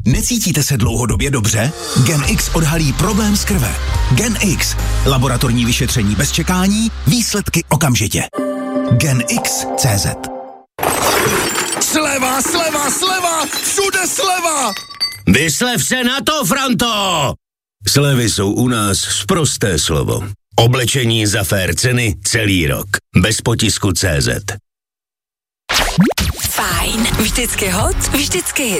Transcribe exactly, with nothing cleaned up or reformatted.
Necítíte se dlouhodobě dobře? Gen X odhalí problém z krve. Gen X. Laboratorní vyšetření bez čekání, výsledky okamžitě. Gen X tečka cé zet. Sleva, sleva, sleva! Všude sleva! Vyslev se na to, Franto! Slevy jsou u nás sprosté slovo. Oblečení za fér ceny celý rok. Bez potisku tečé zet. Fajn. Vždycky hot, vždycky hit.